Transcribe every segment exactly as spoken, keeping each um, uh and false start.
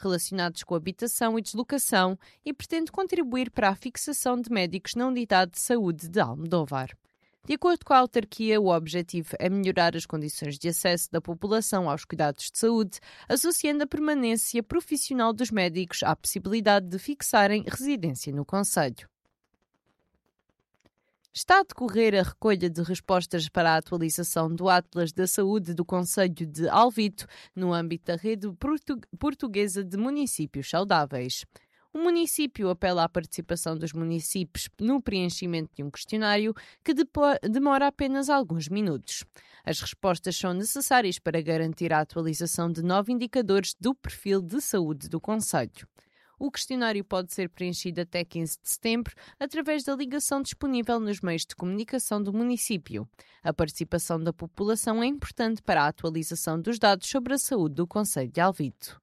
relacionados com habitação e deslocação e pretende contribuir para a fixação de médicos na Unidade de Saúde de Almodóvar. De acordo com a autarquia, o objetivo é melhorar as condições de acesso da população aos cuidados de saúde, associando a permanência profissional dos médicos à possibilidade de fixarem residência no concelho. Está a decorrer a recolha de respostas para a atualização do Atlas da Saúde do concelho de Alvito, no âmbito da rede portu- portuguesa de municípios saudáveis. O município apela à participação dos municípios no preenchimento de um questionário que depo- demora apenas alguns minutos. As respostas são necessárias para garantir a atualização de nove indicadores do perfil de saúde do concelho. O questionário pode ser preenchido até quinze de setembro através da ligação disponível nos meios de comunicação do município. A participação da população é importante para a atualização dos dados sobre a saúde do concelho de Alvito.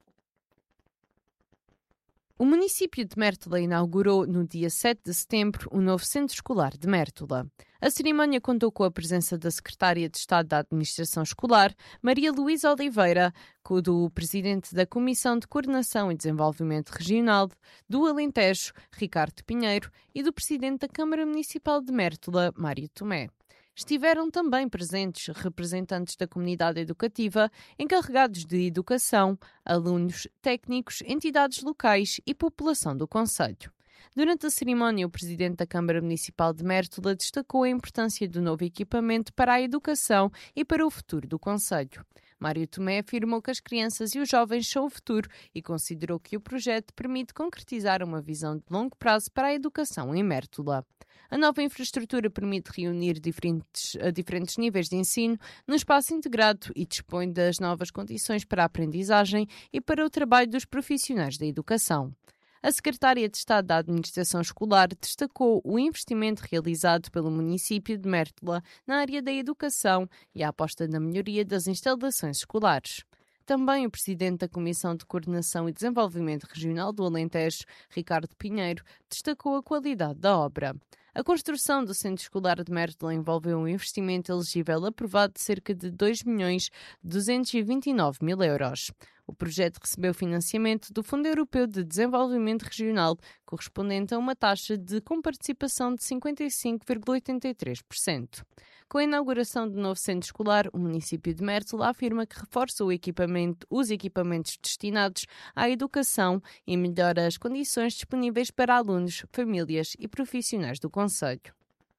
O município de Mértola inaugurou no dia sete de setembro o novo Centro Escolar de Mértola. A cerimónia contou com a presença da Secretária de Estado da Administração Escolar, Maria Luísa Oliveira, do Presidente da Comissão de Coordenação e Desenvolvimento Regional do Alentejo, Ricardo Pinheiro, e do Presidente da Câmara Municipal de Mértola, Mário Tomé. Estiveram também presentes representantes da comunidade educativa, encarregados de educação, alunos, técnicos, entidades locais e população do concelho. Durante a cerimónia, o Presidente da Câmara Municipal de Mértola destacou a importância do novo equipamento para a educação e para o futuro do concelho. Mário Tomé afirmou que as crianças e os jovens são o futuro e considerou que o projeto permite concretizar uma visão de longo prazo para a educação em Mértola. A nova infraestrutura permite reunir diferentes, diferentes níveis de ensino no espaço integrado e dispõe das novas condições para a aprendizagem e para o trabalho dos profissionais da educação. A Secretária de Estado da Administração Escolar destacou o investimento realizado pelo município de Mértola na área da educação e a aposta na melhoria das instalações escolares. Também o Presidente da Comissão de Coordenação e Desenvolvimento Regional do Alentejo, Ricardo Pinheiro, destacou a qualidade da obra. A construção do Centro Escolar de Mértola envolveu um investimento elegível aprovado de cerca de dois milhões duzentos e vinte e nove mil euros. O projeto recebeu financiamento do Fundo Europeu de Desenvolvimento Regional, correspondente a uma taxa de comparticipação de cinquenta e cinco vírgula oitenta e três por cento. Com a inauguração do novo centro escolar, o município de Mértola afirma que reforça o equipamento, os equipamentos destinados à educação e melhora as condições disponíveis para alunos, famílias e profissionais do concelho.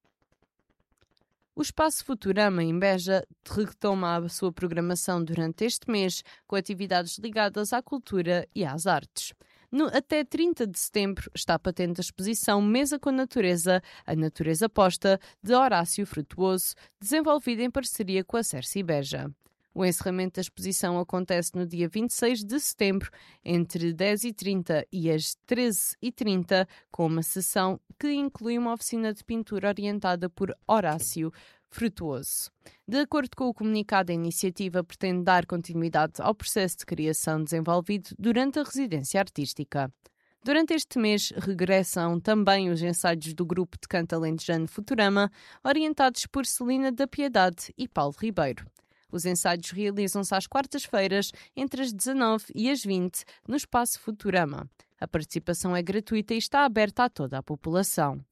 O Espaço Futurama em Beja retoma a sua programação durante este mês com atividades ligadas à cultura e às artes. No, até trinta de setembro está patente a exposição Mesa com Natureza, a Natureza Posta, de Horácio Frutuoso, desenvolvida em parceria com a Cerci Beja. O encerramento da exposição acontece no dia vinte e seis de setembro, entre dez e trinta e as treze e trinta, com uma sessão que inclui uma oficina de pintura orientada por Horácio Frutuoso. De acordo com o comunicado, a iniciativa pretende dar continuidade ao processo de criação desenvolvido durante a residência artística. Durante este mês, regressam também os ensaios do grupo de canto alentejano Futurama, orientados por Celina da Piedade e Paulo Ribeiro. Os ensaios realizam-se às quartas-feiras, entre as dezanove e as vinte, no Espaço Futurama. A participação é gratuita e está aberta a toda a população.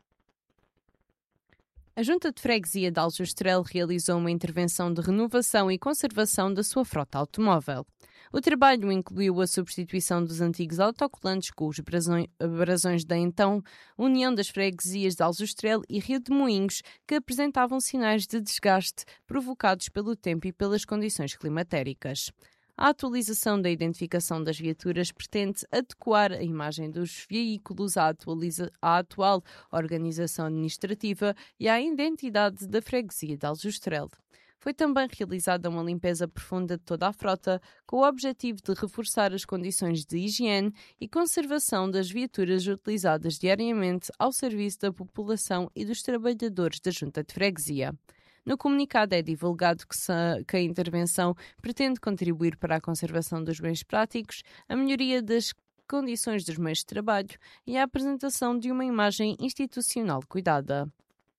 A Junta de Freguesia de Aljustrel realizou uma intervenção de renovação e conservação da sua frota automóvel. O trabalho incluiu a substituição dos antigos autocolantes com os brasões, brasões da então União das Freguesias de Aljustrel e Rio de Moinhos, que apresentavam sinais de desgaste provocados pelo tempo e pelas condições climatéricas. A atualização da identificação das viaturas pretende adequar a imagem dos veículos à, atualiza- à atual organização administrativa e à identidade da freguesia de Aljustrel. Foi também realizada uma limpeza profunda de toda a frota, com o objetivo de reforçar as condições de higiene e conservação das viaturas utilizadas diariamente ao serviço da população e dos trabalhadores da Junta de Freguesia. No comunicado é divulgado que, se, que a intervenção pretende contribuir para a conservação dos bens práticos, a melhoria das condições dos meios de trabalho e a apresentação de uma imagem institucional cuidada.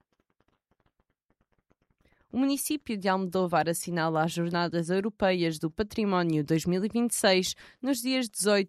O município de Almodóvar assinala as Jornadas Europeias do Património dois mil e vinte e seis nos dias dezoito